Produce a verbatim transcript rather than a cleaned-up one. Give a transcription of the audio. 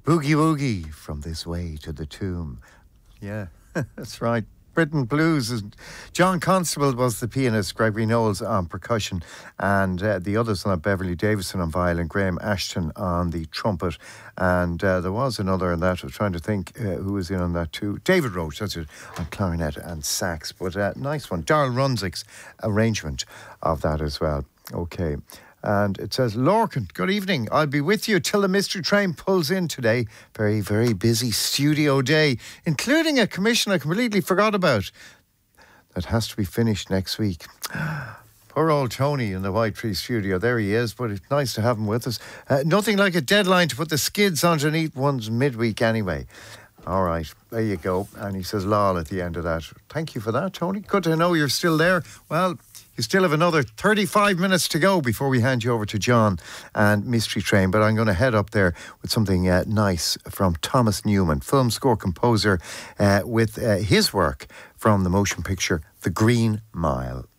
Boogie Woogie from This Way to the Tomb. Yeah, that's right. Britain Blues. Is, John Constable was the pianist, Gregory Knowles on percussion, and uh, the others on that, Beverly Davison on violin, Graham Ashton on the trumpet, and uh, there was another in that. I was trying to think uh, who was in on that too. David Roach, that's it, on clarinet and sax. But uh, nice one. Darrell Runzick's arrangement of that as well. Okay. And it says, Lorcan, good evening. I'll be with you till the mystery train pulls in today. Very, very busy studio day, including a commission I completely forgot about that has to be finished next week. Poor old Tony in the White Tree studio. There he is, but it's nice to have him with us. Uh, nothing like a deadline to put the skids underneath one's midweek anyway. All right, there you go. And he says, lol at the end of that. Thank you for that, Tony. Good to know you're still there. Well, you still have another thirty-five minutes to go before we hand you over to John and Mystery Train, but I'm going to head up there with something uh, nice from Thomas Newman, film score composer, uh, with uh, his work from the motion picture The Green Mile.